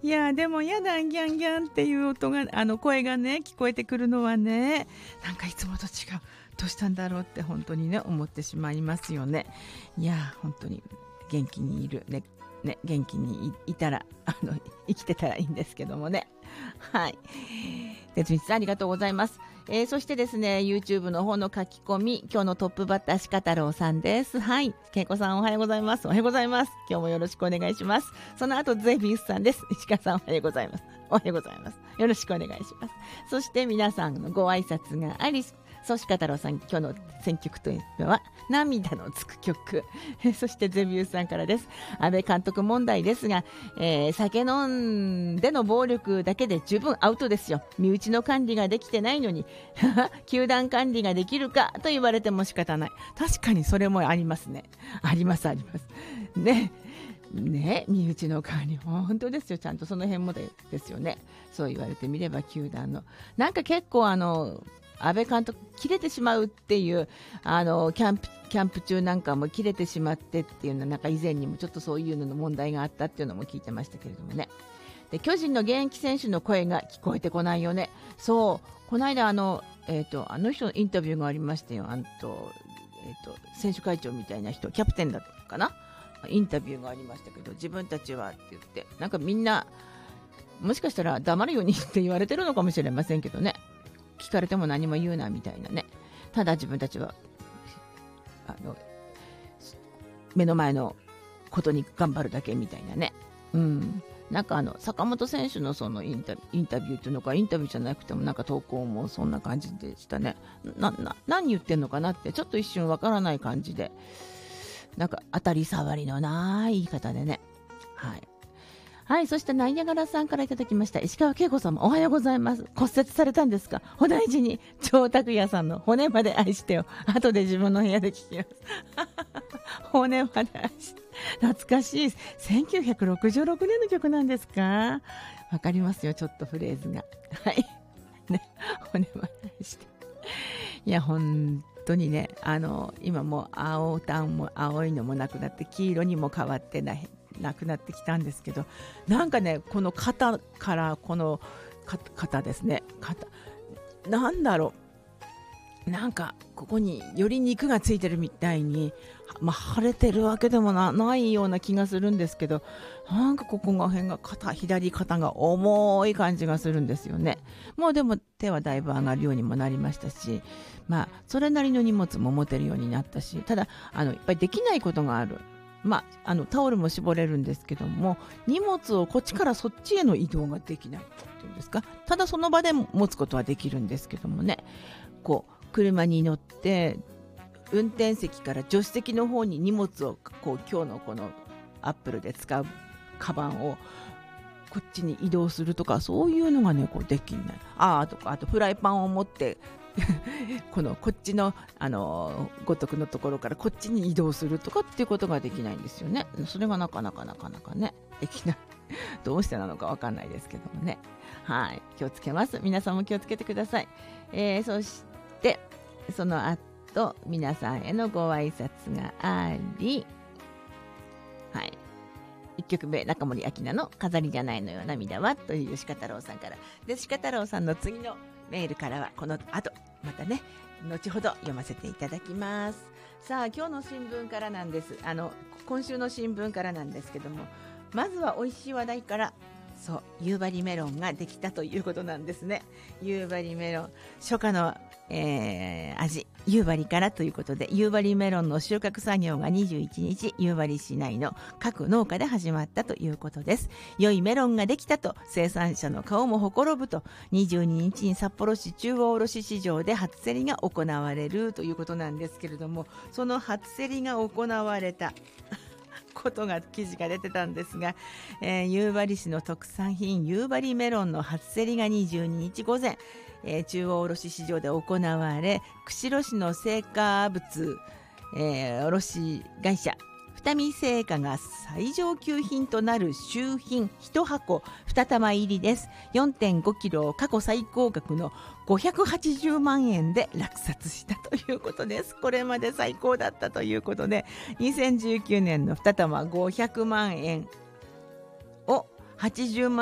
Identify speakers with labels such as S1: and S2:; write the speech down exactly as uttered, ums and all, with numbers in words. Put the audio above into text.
S1: いやでもやだギャンギャンっていう音があの声がね聞こえてくるのはね、なんかいつもと違う、どうしたんだろうって本当にね思ってしまいますよね。いや本当に元気にいるね、ね元気に い, いたらあの生きてたらいいんですけどもね。はい、哲光さんありがとうございます。えー、そしてですね YouTube の方の書き込み、今日のトップバッター鹿太郎さんです。はい、けいこさんおはようございます。おはようございます。今日もよろしくお願いします。その後ゼビウスさんです。石川さんおはようございます。おはようございます。よろしくお願いします。そして皆さんのご挨拶があり、そう鹿太郎さん今日の選曲というのは涙のつく曲そしてゼビウスさんからです。安倍監督問題ですが、えー、酒飲んでの暴力だけで十分アウトですよ。身内の管理ができてないのに球団管理ができるかと言われても仕方ない。確かにそれもありますね。ありますありますね。ね、身内の管理本当ですよ。ちゃんとその辺もでですよね。そう言われてみれば球団のなんか結構あの安倍監督切れてしまうっていうあのキャンプキャンプ中なんかも切れてしまってっていうのなんか以前にもちょっとそういうのの問題があったっていうのも聞いてましたけれどもね。で巨人の現役選手の声が聞こえてこないよね。そうこの間あの、えー、とあの人のインタビューがありましたよ。あんと、えー、と選手会長みたいな人キャプテンだったかな、インタビューがありましたけど、自分たちはって言ってなんかみんなもしかしたら黙るようにって言われてるのかもしれませんけどね。聞かれても何も言うなみたいなね。ただ自分たちはあの目の前のことに頑張るだけみたいなね。うん、なんかあの坂本選手のそのインタビュー、インタビューっていうのかインタビューじゃなくてもなんか投稿もそんな感じでしたね。なな何言ってんのかなってちょっと一瞬わからない感じで、なんか当たり障りのない言い方でね。はいはい、そしてナイアガラさんからいただきました。石川恵子様おはようございます。骨折されたんですか。お大事に。長拓也さんの骨まで愛してよ。後で自分の部屋で聞きます骨まで愛して、懐かしい。せんきゅうひゃくろくじゅうろくねんの曲なんですか。わかりますよちょっとフレーズが。はいね、骨まで愛して。いや本当にね、あの今もう青タンも青いのもなくなって黄色にも変わってないなくなってきたんですけど、なんかねこの肩からこの肩ですね、肩なんだろう、なんかここにより肉がついてるみたいに、まあ、腫れてるわけでも な, ないような気がするんですけど、なんかここが辺が肩左肩が重い感じがするんですよね。もうでも手はだいぶ上がるようにもなりましたし、まあそれなりの荷物も持てるようになったし、ただあのいっぱいできないことがある。まあ、あのタオルも絞れるんですけども、荷物をこっちからそっちへの移動ができないっていうんですか。ただその場で持つことはできるんですけどもね、こう車に乗って運転席から助手席の方に荷物をこう今日のこのアップルで使うカバンをこっちに移動するとか、そういうのがねこうできない。ああとか、あとフライパンを持ってこのこっちのあのごとくのところからこっちに移動するとかっていうことができないんですよね。それがなかなかなかなかねできないどうしてなのかわかんないですけどもね。はい、気をつけます。皆さんも気をつけてください。えー、そしてその後皆さんへのご挨拶があり、はい、いっきょくめ中森明菜の飾りじゃないのよ涙はという鹿太郎さんからで、鹿太郎さんの次のメールからはこの後またね後ほど読ませていただきます。さあ今日の新聞からなんです。あの今週の新聞からなんですけども、まずは美味しい話題から。そう、夕張メロンができたということなんですね。夕張メロン初夏の、えー、味夕張からということで、夕張メロンの収穫作業がにじゅういちにち夕張市内の各農家で始まったということです。良いメロンができたと生産者の顔もほころぶと、にじゅうににちに札幌市中央卸市場で初競りが行われるということなんですけれども、その初競りが行われたことが記事が出てたんですが、えー、夕張市の特産品夕張メロンの初競りがにじゅうににち午前、えー、中央卸市場で行われ、釧路市の青果物、えー、卸会社二見製菓が最上級品となる周品いちはこに玉入りです。 よんてんごキロを過去最高額のごひゃくはちじゅうまんえんで落札したということです。これまで最高だったということで、にせんじゅうきゅうねんのに玉ごひゃくまんえんをはちじゅうまん